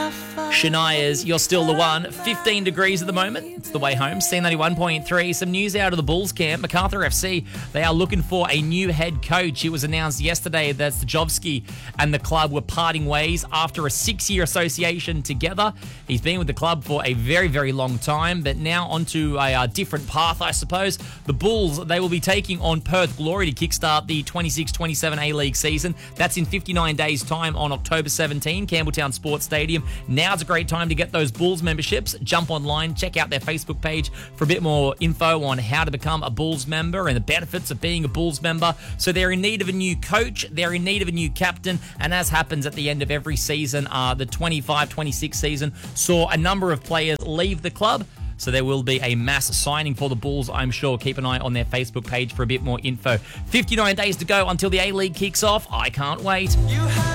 Shania's You're Still the One. 15 degrees at the moment. It's the way home. C91.3. Some news out of the Bulls camp. MacArthur FC, they are looking for a new head coach. It was announced yesterday that Stajovski and the club were parting ways after a 6-year association together. He's been with the club for a very, very long time, but now onto a different path, I suppose. The Bulls, they will be taking on Perth Glory to kickstart the 26-27 A-League season. That's in 59 days' time on October 17, Campbelltown Sports Stadium. Now's a great time to get those Bulls memberships. Jump online, check out their Facebook page for a bit more info on how to become a Bulls member and the benefits of being a Bulls member. So they're in need of a new coach, they're in need of a new captain, and as happens at the end of every season, the 25-26 season saw a number of players leave the club. So there will be a mass signing for the Bulls, I'm sure. Keep an eye on their Facebook page for a bit more info. 59 days to go until the A-League kicks off. I can't wait.